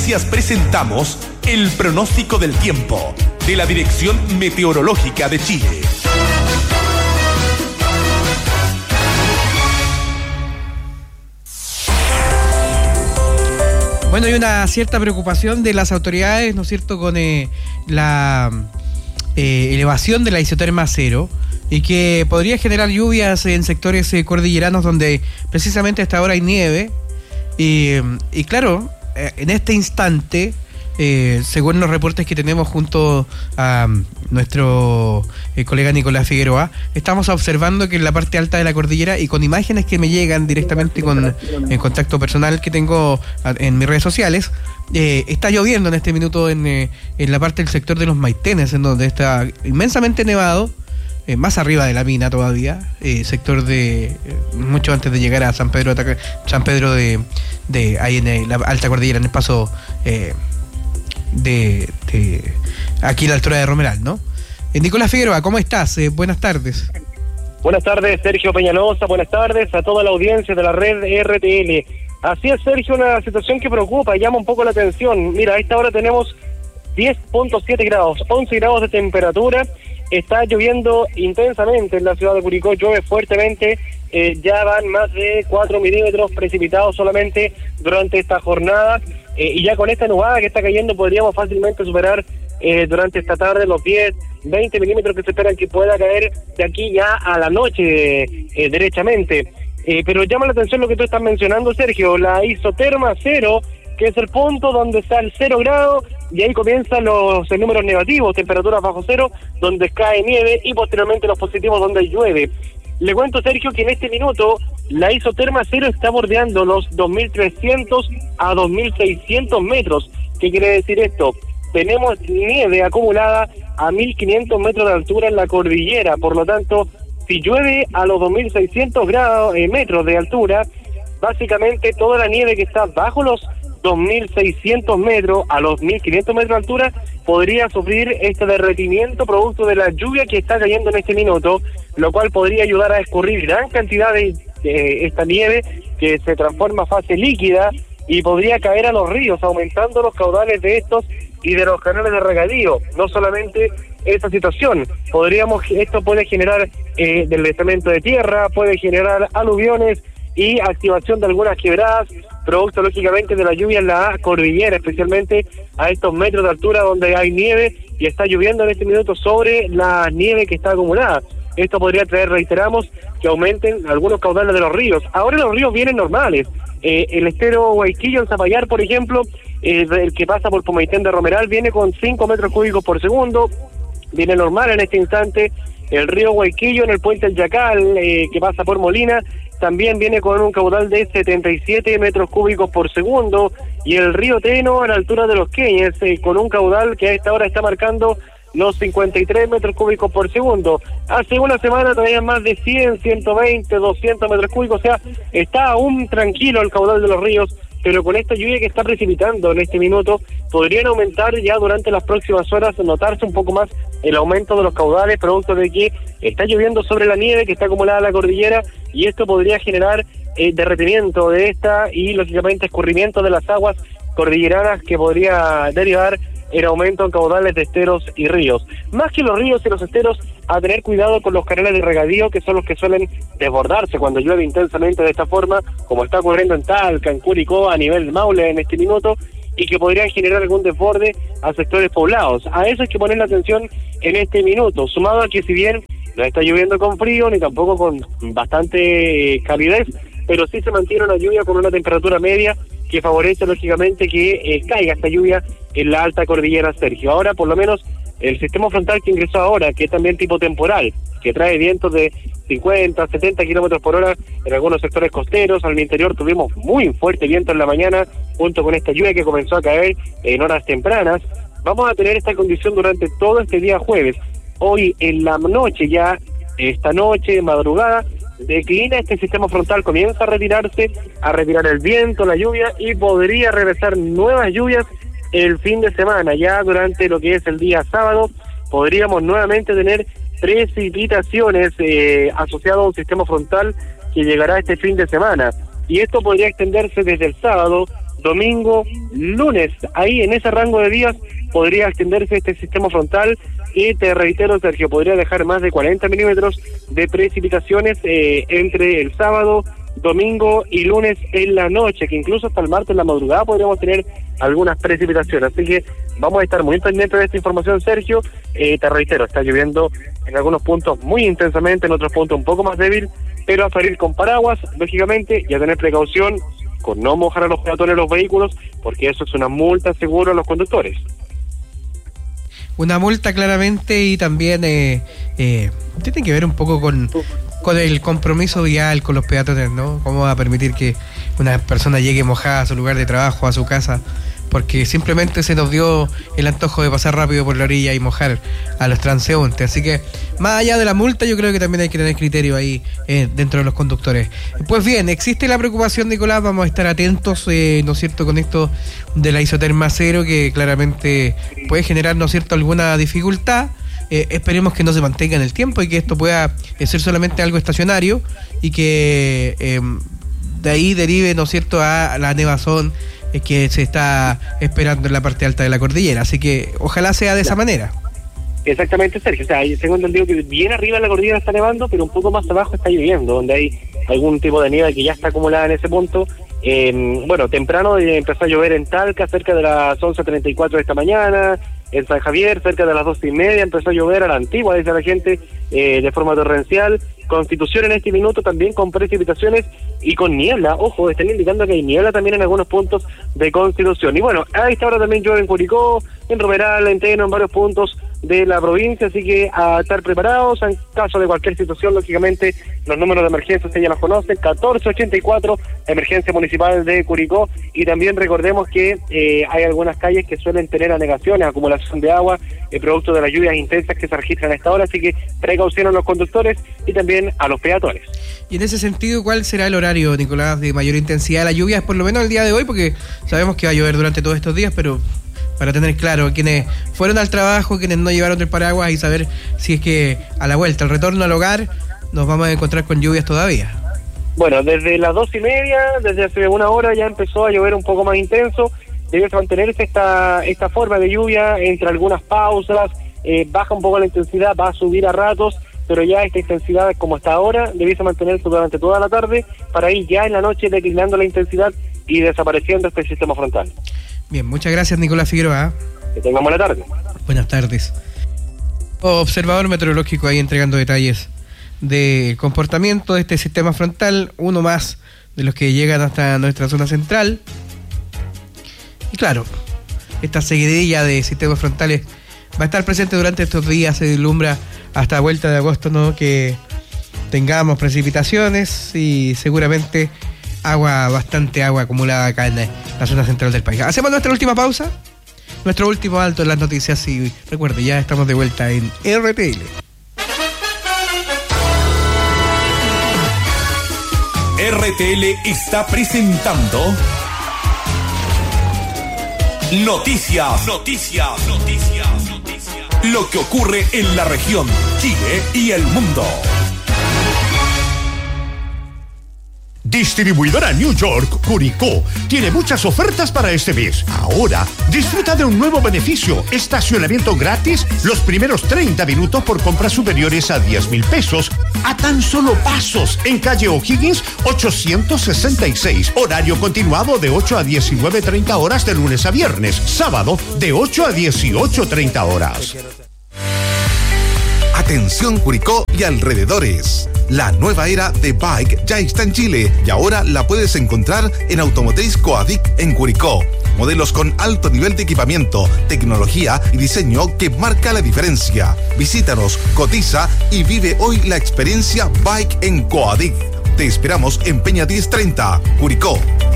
Noticias presentamos el pronóstico del tiempo de la Dirección Meteorológica de Chile. Bueno, hay una cierta preocupación de las autoridades, ¿no es cierto?, con la elevación de la isoterma cero y que podría generar lluvias en sectores cordilleranos donde precisamente hasta ahora hay nieve. Y claro, en este instante, según los reportes que tenemos junto a nuestro colega Nicolás Figueroa, estamos observando que en la parte alta de la cordillera, y con imágenes que me llegan directamente en contacto personal que tengo en mis redes sociales, está lloviendo en este minuto en la parte del sector de los Maitenes, en donde está inmensamente nevado, más arriba de la mina todavía, sector de mucho antes de llegar a San Pedro de ahí en la alta cordillera, en el paso de aquí a la altura de Romeral, ¿no? Nicolás Figueroa, ¿cómo estás? Buenas tardes. Buenas tardes, Sergio Peñalosa. Buenas tardes a toda la audiencia de la red RTL. Así es, Sergio, una situación que preocupa, llama un poco la atención. Mira, a esta hora tenemos 10.7 grados, 11 grados de temperatura. Está lloviendo intensamente en la ciudad de Curicó, llueve fuertemente, ya van más de 4 milímetros precipitados solamente durante esta jornada, y ya con esta nubada que está cayendo podríamos fácilmente superar durante esta tarde los 10-20 milímetros que se esperan que pueda caer de aquí ya a la noche derechamente. Pero llama la atención lo que tú estás mencionando, Sergio, la isoterma cero, que es el punto donde está el 0 grado, y ahí comienzan los números negativos, temperaturas bajo cero, donde cae nieve, y posteriormente los positivos, donde llueve. Le cuento, Sergio, que en este minuto la isoterma cero está bordeando los 2.300 a 2.600 metros. ¿Qué quiere decir esto? Tenemos nieve acumulada a 1.500 metros de altura en la cordillera, por lo tanto, si llueve a los 2.600 metros de altura, básicamente toda la nieve que está bajo los 2.600 metros a los 1.500 metros de altura podría sufrir este derretimiento producto de la lluvia que está cayendo en este minuto, lo cual podría ayudar a escurrir gran cantidad de esta nieve que se transforma a fase líquida y podría caer a los ríos, aumentando los caudales de estos y de los canales de regadío. No solamente esta situación, esto puede generar deslizamiento de tierra, puede generar aluviones y activación de algunas quebradas, producto lógicamente de la lluvia en la cordillera, especialmente a estos metros de altura donde hay nieve y está lloviendo en este minuto sobre la nieve que está acumulada. Esto podría traer, reiteramos, que aumenten algunos caudales de los ríos. Ahora los ríos vienen normales. El estero Huayquillo en Zapallar, por ejemplo, el que pasa por Pomaitén de Romeral, viene con 5 metros cúbicos por segundo, viene normal en este instante. El río Huayquillo en el puente El Yacal, que pasa por Molina, también viene con un caudal de 77 metros cúbicos por segundo, y el río Teno a la altura de Los Queñes, con un caudal que a esta hora está marcando los 53 metros cúbicos por segundo. Hace una semana traían más de 100, 120, 200 metros cúbicos, o sea, está aún tranquilo el caudal de los ríos, pero con esta lluvia que está precipitando en este minuto, podrían aumentar ya durante las próximas horas, notarse un poco más el aumento de los caudales, producto de que está lloviendo sobre la nieve que está acumulada en la cordillera, y esto podría generar derretimiento de esta y lógicamente escurrimiento de las aguas cordilleranas, que podría derivar en aumento en caudales de esteros y ríos. Más que los ríos y los esteros, a tener cuidado con los canales de regadío, que son los que suelen desbordarse cuando llueve intensamente de esta forma, como está ocurriendo en Talca, en Curicó, a nivel Maule en este minuto, y que podrían generar algún desborde a sectores poblados. A eso hay que poner la atención en este minuto, sumado a que si bien no está lloviendo con frío, ni tampoco con bastante calidez, pero sí se mantiene una lluvia con una temperatura media que favorece lógicamente que caiga esta lluvia en la alta cordillera, Sergio. Ahora, por lo menos, el sistema frontal que ingresó ahora, que es también tipo temporal, que trae vientos de 50, 70 kilómetros por hora en algunos sectores costeros. Al interior tuvimos muy fuerte viento en la mañana, junto con esta lluvia que comenzó a caer en horas tempranas. Vamos a tener esta condición durante todo este día jueves. Hoy en la noche, ya esta noche, madrugada, declina este sistema frontal, comienza a retirar el viento, la lluvia, y podría regresar nuevas lluvias el fin de semana. Ya durante lo que es el día sábado podríamos nuevamente tener precipitaciones asociadas a un sistema frontal que llegará este fin de semana, y esto podría extenderse desde el sábado domingo, lunes. Ahí en ese rango de días podría extenderse este sistema frontal y te reitero, Sergio, podría dejar más de 40 milímetros de precipitaciones entre el sábado, domingo y lunes en la noche, que incluso hasta el martes en la madrugada podríamos tener algunas precipitaciones. Así que vamos a estar muy pendientes de esta información, Sergio. Te reitero, está lloviendo en algunos puntos muy intensamente, en otros puntos un poco más débil, pero a salir con paraguas, lógicamente, y a tener precaución con no mojar a los peatones los vehículos, porque eso es una multa seguro a los conductores. Una multa claramente, y también tiene que ver un poco con el compromiso vial con los peatones, ¿no? ¿Cómo va a permitir que una persona llegue mojada a su lugar de trabajo, a su casa, porque simplemente se nos dio el antojo de pasar rápido por la orilla y mojar a los transeúntes? Así que, más allá de la multa, yo creo que también hay que tener criterio ahí dentro de los conductores. Pues bien, existe la preocupación, Nicolás, vamos a estar atentos, ¿no es cierto?, con esto de la isoterma cero, que claramente puede generar, ¿no es cierto?, alguna dificultad. Esperemos que no se mantenga en el tiempo y que esto pueda ser solamente algo estacionario, y que de ahí derive, ¿no es cierto?, a la nevazón que se está esperando en la parte alta de la cordillera. Así que ojalá sea de esa manera. Exactamente, Sergio. O sea, tengo entendido que bien arriba de la cordillera está nevando, pero un poco más abajo está lloviendo, donde hay algún tipo de nieve que ya está acumulada en ese punto. Bueno, temprano empezó a llover en Talca, cerca de las 11:34 de esta mañana. En San Javier, cerca de las 12:30, empezó a llover a la antigua, dice la gente, de forma torrencial. Constitución en este minuto también con precipitaciones y con niebla. Ojo, están indicando que hay niebla también en algunos puntos de Constitución. Y bueno, a esta hora también llueve en Curicó, en Romeral, en Teno, en varios puntos de la provincia, así que a estar preparados en caso de cualquier situación. Lógicamente los números de emergencia ustedes ya los conocen, 1484, emergencia municipal de Curicó. Y también recordemos que hay algunas calles que suelen tener anegaciones, acumulación de agua, producto de las lluvias intensas que se registran a esta hora, así que precaución a los conductores y también a los peatones. Y en ese sentido, ¿cuál será el horario, Nicolás, de mayor intensidad de la lluvia? Por lo menos el día de hoy, porque sabemos que va a llover durante todos estos días, pero para tener claro quienes fueron al trabajo, quienes no llevaron el paraguas, y saber si es que a la vuelta, al retorno al hogar, nos vamos a encontrar con lluvias todavía. Bueno, desde las 2:30, desde hace una hora ya empezó a llover un poco más intenso. Debe mantenerse esta forma de lluvia entre algunas pausas, baja un poco la intensidad, va a subir a ratos, pero ya esta intensidad como está ahora debiese mantenerse durante toda la tarde, para ir ya en la noche declinando la intensidad y desapareciendo este sistema frontal. Bien, muchas gracias, Nicolás Figueroa. Que tengan buena tarde. Buenas tardes. Observador meteorológico ahí entregando detalles del comportamiento de este sistema frontal, uno más de los que llegan hasta nuestra zona central. Y claro, esta seguidilla de sistemas frontales va a estar presente durante estos días. Se vislumbra hasta vuelta de agosto, ¿no?, que tengamos precipitaciones y seguramente bastante agua acumulada acá en la zona central del país. Hacemos nuestra última pausa, nuestro último alto en las noticias, y recuerde, ya estamos de vuelta en RTL. RTL está presentando Noticias. Lo que ocurre en la región, Chile y el mundo. Distribuidora New York, Curicó, tiene muchas ofertas para este mes. Ahora, disfruta de un nuevo beneficio: estacionamiento gratis los primeros 30 minutos por compras superiores a 10,000 pesos, a tan solo pasos, en calle O'Higgins 866. Horario continuado de 8 a 19:30 horas de lunes a viernes. Sábado de 8 a 18:30 horas. Atención Curicó y alrededores. La nueva era de Bike ya está en Chile y ahora la puedes encontrar en Automotriz Coadic en Curicó. Modelos con alto nivel de equipamiento, tecnología y diseño que marca la diferencia. Visítanos, cotiza y vive hoy la experiencia Bike en Coadic. Te esperamos en Peña 1030, Curicó.